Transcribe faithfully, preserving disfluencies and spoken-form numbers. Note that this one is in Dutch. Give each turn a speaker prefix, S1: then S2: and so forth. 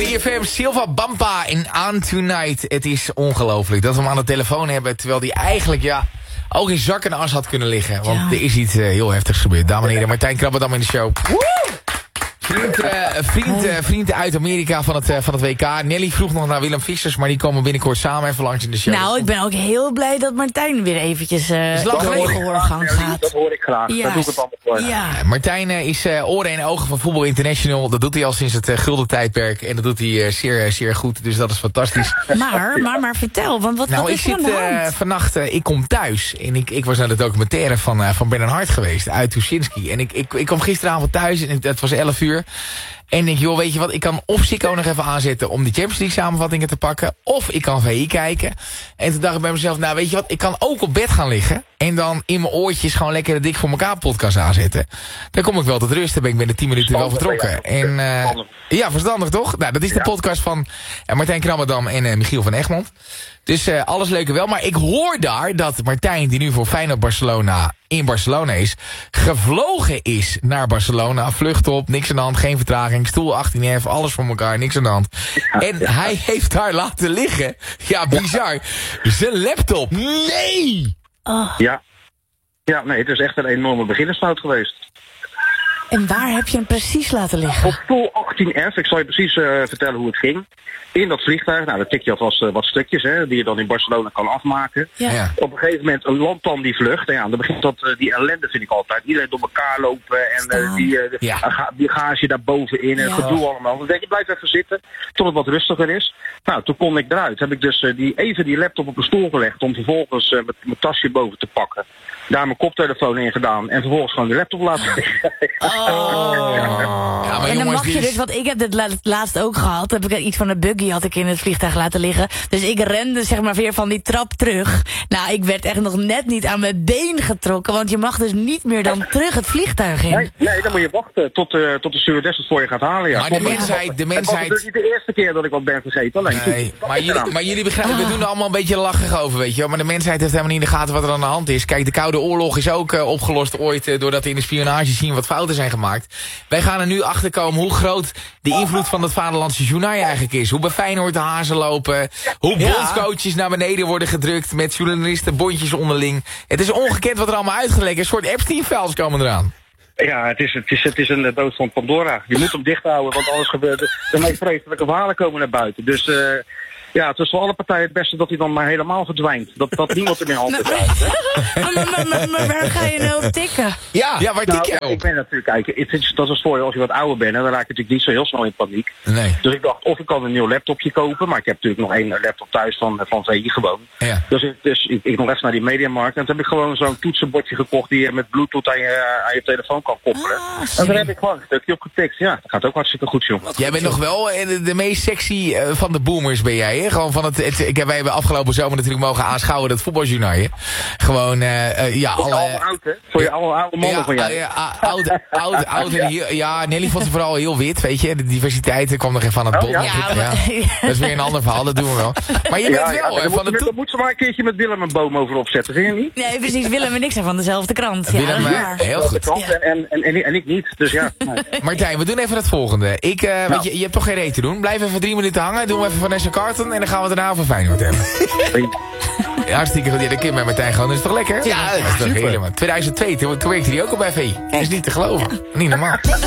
S1: drie F M, Silva Bampa in On Tonight. Het is ongelooflijk dat we hem aan de telefoon hebben, terwijl hij eigenlijk, ja, ook in zak en as had kunnen liggen. Want ja. er is iets uh, heel heftigs gebeurd. Dames en heren, Martijn Krabberdam in de show. Woe! Vriend, uh, vriend, uh, vriend uit Amerika van het, uh, van het W K. Nelly vroeg nog naar Willem Vissers, maar die komen binnenkort samen even langs in de show.
S2: Nou, ik ben ook heel blij dat Martijn weer eventjes uh, door de gehoorgang gaat.
S3: Dat hoor ik graag,
S2: ja.
S3: dat doe ik het allemaal voor.
S2: Ja.
S1: Uh, Martijn uh, is uh, oren en ogen van Voetbal International. Dat doet hij al sinds het uh, gulden tijdperk. En dat doet hij uh, zeer, uh, zeer goed, dus dat is fantastisch.
S2: Maar, maar, maar vertel, want wat,
S1: nou,
S2: wat
S1: ik
S2: is er aan
S1: zit
S2: de hand?
S1: uh, vannacht, uh, ik kom thuis. En ik, ik was naar de documentaire van, uh, van Bernard Hart geweest, uit Tuschinski. En ik, ik, ik kwam gisteravond thuis en het was elf uur. En ik denk, joh, weet je wat, ik kan of Zico nog even aanzetten om die Champions League samenvattingen te pakken, of ik kan V I kijken. En toen dacht ik bij mezelf, nou weet je wat, ik kan ook op bed gaan liggen en dan in mijn oortjes gewoon lekker de Dik voor elkaar podcast aanzetten. Dan kom ik wel tot rust, dan ben ik binnen tien minuten wel vertrokken. En uh, ja, verstandig toch? Nou, dat is de podcast van uh, Martijn Krabberdam en uh, Michiel van Egmond. Dus uh, alles leuk en wel. Maar ik hoor daar dat Martijn, die nu voor Feyenoord Barcelona in Barcelona is, gevlogen is naar Barcelona. Vlucht op, niks aan de hand, geen vertraging. Stoel achttien F, alles voor elkaar, niks aan de hand. En hij heeft daar laten liggen. Ja, bizar. Zijn laptop. Nee!
S2: Oh.
S3: Ja. Ja, nee, het is echt een enorme beginnersfout geweest.
S2: En waar heb je hem precies laten liggen?
S3: Op stoel achttien F, ik zal je precies uh, vertellen hoe het ging. In dat vliegtuig, nou, dan tik je alvast uh, wat stukjes, hè, die je dan in Barcelona kan afmaken.
S2: Ja.
S1: Ja.
S3: Op een gegeven moment landt dan die vlucht. En ja, dan begint dat, uh, die ellende, vind ik altijd. Iedereen door elkaar lopen en uh, die, uh,
S1: Ja.
S3: uh, die bagage daar bovenin en
S2: Ja.
S3: het gedoe allemaal. Dan denk je, blijf even zitten, tot het wat rustiger is. Nou, toen kon ik eruit. Heb ik dus uh, die, even die laptop op een stoel gelegd om vervolgens uh, met mijn tasje boven te pakken. Daar mijn koptelefoon in gedaan en vervolgens gewoon de laptop laten liggen.
S1: Oh. Ja, maar
S2: En dan
S1: jongens,
S2: mag je
S1: dit is-
S2: dus, want ik heb dit la- laatst ook gehad. Heb ik iets van een buggy had ik in het vliegtuig laten liggen. Dus ik rende zeg maar weer van die trap terug. Nou, ik werd echt nog net niet aan mijn been getrokken. Want je mag dus niet meer dan terug het vliegtuig in.
S3: Nee, nee, dan moet je wachten tot, uh, tot de stewardess het voor je gaat halen. Ja.
S1: Maar de
S3: Klopt.
S1: mensheid, de
S3: Het was
S1: mensheid...
S3: dus niet de eerste keer dat ik wat ben vergeten. Alleen
S1: Nee,
S3: toen-
S1: maar jullie, maar jullie begrijpen, we doen er allemaal een beetje lachig over, weet je wel. Maar de mensheid heeft helemaal niet in de gaten wat er aan de hand is. Kijk, de Koude Oorlog is ook uh, opgelost ooit, uh, doordat er in de spionage zien wat fouten zijn gemaakt. Wij gaan er nu achter komen hoe groot de invloed van het vaderlandse journaal eigenlijk is. Hoe bij Feyenoord de hazen lopen. Hoe
S2: Ja.
S1: bondscoaches naar beneden worden gedrukt met journalisten, bondjes onderling. Het is ongekend wat er allemaal uitgelekt is. Een soort Epstein-files komen eraan.
S3: Ja, het is, het, is, het is een dood van Pandora. Je moet hem dicht houden, want anders gebeurt er. De meest vreselijke verhalen komen naar buiten. Dus uh, ja, het is voor alle partijen het beste dat hij dan maar helemaal verdwijnt. Dat, dat niemand er meer handen krijgt.
S2: maar, maar, maar, maar, maar waar ga je nou op tikken?
S1: Ja, ja waar tik
S3: Nou,
S1: je
S3: ik
S1: op?
S3: ben natuurlijk, kijk, het is, dat is het voordeel als je wat ouder bent. En dan raak je natuurlijk niet zo heel snel in paniek.
S1: Nee.
S3: Dus ik dacht, of ik kan een nieuw laptopje kopen. Maar ik heb natuurlijk nog één laptop thuis van, van V I gewoon.
S1: Ja.
S3: Dus, ik, dus ik, ik nog even naar die Mediamarkt. En toen heb ik gewoon zo'n toetsenbordje gekocht die je met Bluetooth aan je, aan je telefoon kan koppelen.
S2: Ah,
S3: en
S2: sorry.
S3: daar heb ik gewoon een stukje op getikt. Ja, dat gaat ook hartstikke goed, joh.
S1: Jij bent nog wel eh, de, de meest sexy uh, van de boomers ben jij, hè? Gewoon van het, het ik heb wij hebben afgelopen zomer natuurlijk mogen aanschouwen dat voetbaljournaal, hè? Gewoon, uh, uh, ja,
S3: Alle,
S1: alle...
S3: allemaal oud, hè? Voor je allemaal oude mannen
S1: ja,
S3: van jou.
S1: ja, ah, oud, oud, oud en heel, ja, Nelly vond ze vooral heel wit, weet je. De diversiteit kwam nog even aan het
S3: Oh,
S1: bod.
S3: ja?
S2: Ja,
S1: Ja,
S2: maar-
S1: dat is weer een ander verhaal, dat doen we wel. Maar je bent
S3: Ja, ja,
S1: wel,
S3: dan
S1: hè,
S3: moet,
S1: van de
S3: dan
S1: toe...
S3: moet ze maar een keertje met Willem een boom over opzetten, vind je niet?
S2: Nee, precies. Willem en ik zijn van dezelfde krant. Ja,
S1: Willem,
S2: dat is
S1: eh,
S2: waar.
S1: heel goed.
S3: Kant, en, en, en, en, en ik niet, dus ja. Nee.
S1: Martijn, we doen even het volgende. Ik, uh, weet
S3: Nou.
S1: je, je hebt toch geen reet te doen? Blijf even drie minuten hangen, doen we even Vanessa Carton en dan gaan we het daarna over Feyenoord hebben. Ja, hartstikke goed. Ja, dat kind met Martijn gewoon. Dat is toch lekker? Ja, dat is toch
S3: super.
S1: helemaal. tweeduizend twee, toen, toen werkte hij ook al bij V I. Dat is niet te geloven. Niet normaal.